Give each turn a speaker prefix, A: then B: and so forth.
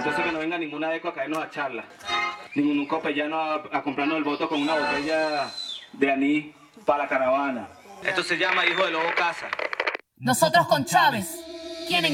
A: Entonces que no venga ninguna eco a caernos a charla. Ningún copellano a comprarnos el voto con una botella de anís para la caravana. Esto se llama Hijo de Lobo Casa.
B: Nosotros con Chávez. ¿Quién